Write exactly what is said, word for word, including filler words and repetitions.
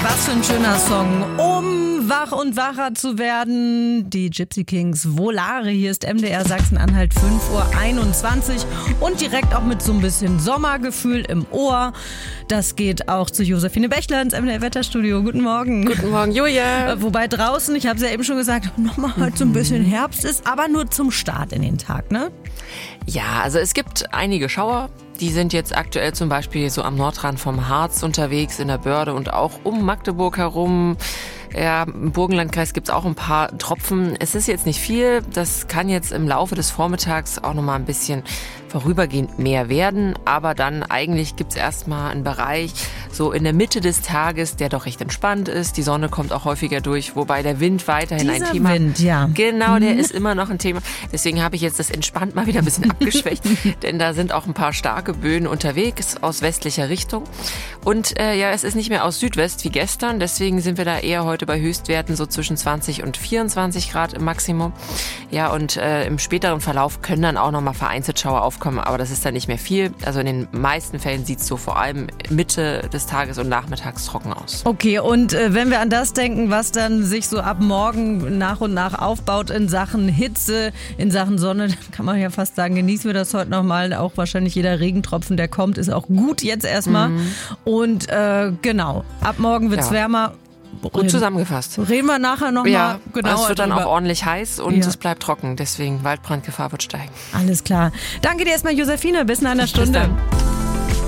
Was für ein schöner Song, um wach und wacher zu werden. Die Gypsy Kings, Volare, hier ist M D R Sachsen-Anhalt, fünf Uhr einundzwanzig und direkt auch mit so ein bisschen Sommergefühl im Ohr. Das geht auch zu Josephine Bächler ins M D R-Wetterstudio. Guten Morgen. Guten Morgen, Julia. Äh, wobei draußen, ich habe es ja eben schon gesagt, nochmal halt so ein bisschen Herbst ist, aber nur zum Start in den Tag, ne? Ja, also es gibt einige Schauer. Die sind jetzt aktuell zum Beispiel so am Nordrand vom Harz unterwegs, in der Börde und auch um Magdeburg herum. Ja, im Burgenlandkreis gibt's auch ein paar Tropfen. Es ist jetzt nicht viel. Das kann jetzt im Laufe des Vormittags auch nochmal ein bisschen vorübergehend mehr werden. Aber dann eigentlich gibt's erstmal einen Bereich so in der Mitte des Tages, der doch recht entspannt ist. Die Sonne kommt auch häufiger durch, wobei der Wind weiterhin Dieser ein Thema. Wind, ja. Genau, der Mhm. ist immer noch ein Thema. Deswegen habe ich jetzt das entspannt mal wieder ein bisschen abgeschwächt. Denn da sind auch ein paar starke Böen unterwegs aus westlicher Richtung. Und äh, ja, es ist nicht mehr aus Südwest wie gestern. Deswegen sind wir da eher heute bei Höchstwerten so zwischen zwanzig und vierundzwanzig Grad im Maximum. Ja, und äh, im späteren Verlauf können dann auch nochmal vereinzelt Schauer aufkommen, aber das ist dann nicht mehr viel. Also in den meisten Fällen sieht es so vor allem Mitte des Tages und nachmittags trocken aus. Okay, und äh, wenn wir an das denken, was dann sich so ab morgen nach und nach aufbaut in Sachen Hitze, in Sachen Sonne, dann kann man ja fast sagen, genießen wir das heute nochmal. Auch wahrscheinlich jeder Regentropfen, der kommt, ist auch gut jetzt erstmal. Mhm. Und äh, genau, ab morgen wird's ja. wärmer. Gut zusammengefasst. Reden wir nachher nochmal ja, genau. Es wird dann drüber. auch ordentlich heiß und ja. es bleibt trocken. Deswegen Waldbrandgefahr wird steigen. Alles klar. Danke dir erstmal, Josephine. Bis in einer Stunde. Bis dann.